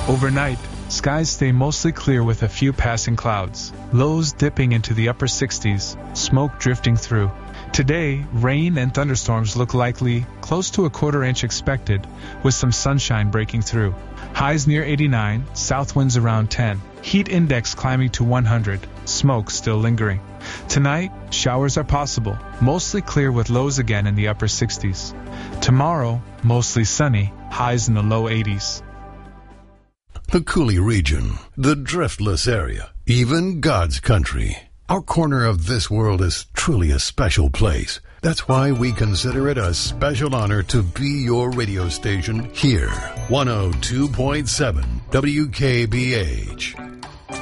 Overnight, skies stay mostly clear with a few passing clouds, lows dipping into the upper 60s, smoke drifting through. Today, rain and thunderstorms look likely, close to a quarter inch expected, with some sunshine breaking through. Highs near 89, south winds around 10, heat index climbing to 100, smoke still lingering. Tonight, showers are possible, mostly clear with lows again in the upper 60s. Tomorrow, mostly sunny, highs in the low 80s. The Coulee region, the driftless area, even God's country. Our corner of this world is truly a special place. That's why we consider it a special honor to be your radio station here. 102.7 WKBH.